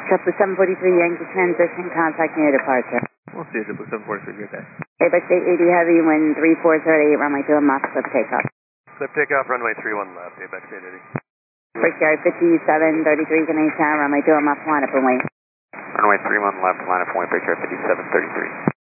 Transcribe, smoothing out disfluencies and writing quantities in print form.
JetBlue 743 Yankee transition, contact near departure. We'll see you, JetBlue 743, good day. Airbus 880 Heavy, wind 3438, runway 2 Mach, clip takeoff. Clip takeoff, runway 31 left, Apex 880. Brickyard 5733, Canadian Tower, runway 2 Mach, line up and wait. Runway 31 left, line up and wait, Brickyard 5733.